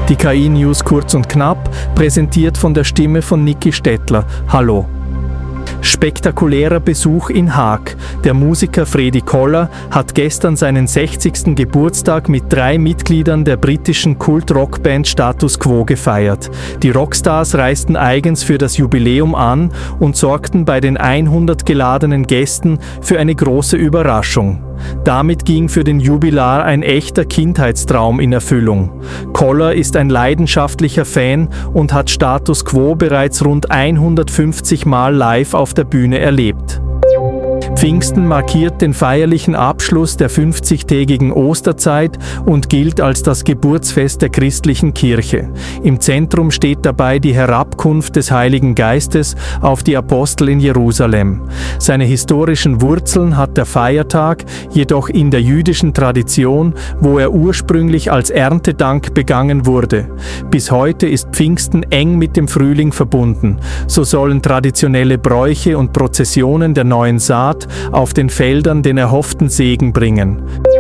Die KI-News kurz und knapp, präsentiert von der Stimme von Niki Stettler. Hallo. Spektakulärer Besuch in Haag. Der Musiker Fredi Koller hat gestern seinen 60. Geburtstag mit 3 Mitgliedern der britischen Kult-Rockband Status Quo gefeiert. Die Rockstars reisten eigens für das Jubiläum an und sorgten bei den 100 geladenen Gästen für eine große Überraschung. Damit ging für den Jubilar ein echter Kindheitstraum in Erfüllung. Koller ist ein leidenschaftlicher Fan und hat Status Quo bereits rund 150 Mal live auf der Bühne erlebt. Pfingsten markiert den feierlichen Abschluss der 50-tägigen Osterzeit und gilt als das Geburtsfest der christlichen Kirche. Im Zentrum steht dabei die Herabkunft des Heiligen Geistes auf die Apostel in Jerusalem. Seine historischen Wurzeln hat der Feiertag jedoch in der jüdischen Tradition, wo er ursprünglich als Erntedank begangen wurde. Bis heute ist Pfingsten eng mit dem Frühling verbunden. So sollen traditionelle Bräuche und Prozessionen der neuen Saat auf den Feldern den erhofften Segen bringen.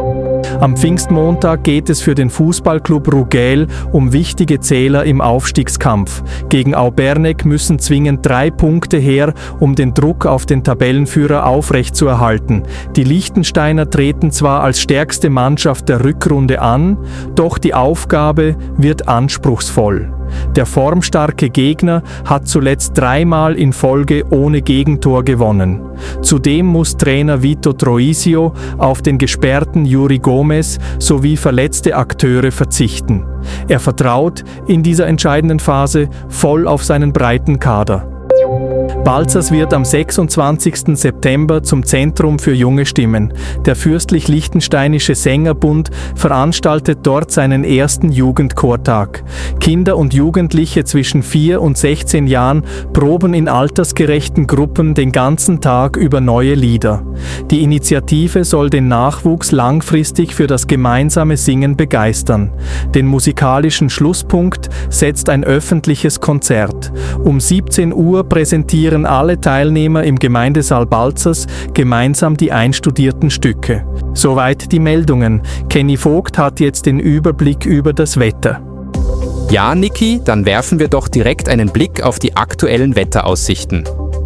Am Pfingstmontag geht es für den Fußballclub Rugel um wichtige Zähler im Aufstiegskampf. Gegen Auberneck müssen zwingend 3 Punkte her, um den Druck auf den Tabellenführer aufrechtzuerhalten. Die Liechtensteiner treten zwar als stärkste Mannschaft der Rückrunde an, doch die Aufgabe wird anspruchsvoll. Der formstarke Gegner hat zuletzt 3-mal in Folge ohne Gegentor gewonnen. Zudem muss Trainer Vito Troisio auf den gesperrten Yuri Gomez sowie verletzte Akteure verzichten. Er vertraut in dieser entscheidenden Phase voll auf seinen breiten Kader. Balzers wird am 26. September zum Zentrum für junge Stimmen. Der Fürstlich-Liechtensteinische Sängerbund veranstaltet dort seinen ersten Jugendchortag. Kinder und Jugendliche zwischen 4 und 16 Jahren proben in altersgerechten Gruppen den ganzen Tag über neue Lieder. Die Initiative soll den Nachwuchs langfristig für das gemeinsame Singen begeistern. Den musikalischen Schlusspunkt setzt ein öffentliches Konzert. Um 17 Uhr präsentieren alle Teilnehmer im Gemeindesaal Balzers gemeinsam die einstudierten Stücke. Soweit die Meldungen. Kenny Vogt hat jetzt den Überblick über das Wetter. Ja, Niki, dann werfen wir doch direkt einen Blick auf die aktuellen Wetteraussichten.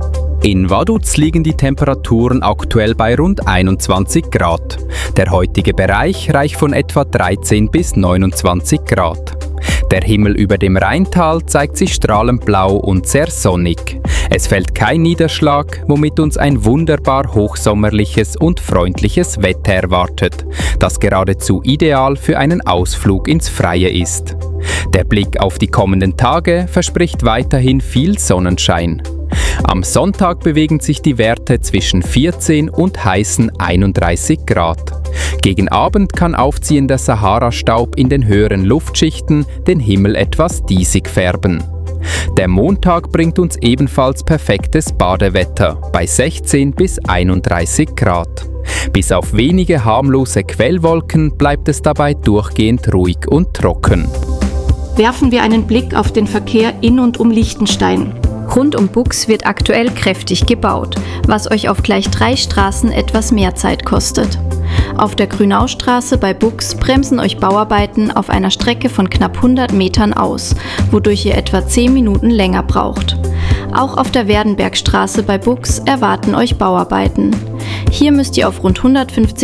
In Vaduz liegen die Temperaturen aktuell bei rund 21 Grad. Der heutige Bereich reicht von etwa 13 bis 29 Grad. Der Himmel über dem Rheintal zeigt sich strahlend blau und sehr sonnig. Es fällt kein Niederschlag, womit uns ein wunderbar hochsommerliches und freundliches Wetter erwartet, das geradezu ideal für einen Ausflug ins Freie ist. Der Blick auf die kommenden Tage verspricht weiterhin viel Sonnenschein. Am Sonntag bewegen sich die Werte zwischen 14 und heißen 31 Grad. Gegen Abend kann aufziehender Sahara-Staub in den höheren Luftschichten den Himmel etwas diesig färben. Der Montag bringt uns ebenfalls perfektes Badewetter bei 16 bis 31 Grad. Bis auf wenige harmlose Quellwolken bleibt es dabei durchgehend ruhig und trocken. Werfen wir einen Blick auf den Verkehr in und um Liechtenstein. Rund um Buchs wird aktuell kräftig gebaut, was euch auf gleich 3 Straßen etwas mehr Zeit kostet. Auf der Grünaustraße bei Buchs bremsen euch Bauarbeiten auf einer Strecke von knapp 100 Metern aus, wodurch ihr etwa 10 Minuten länger braucht. Auch auf der Werdenbergstraße bei Buchs erwarten euch Bauarbeiten. Hier müsst ihr auf rund 150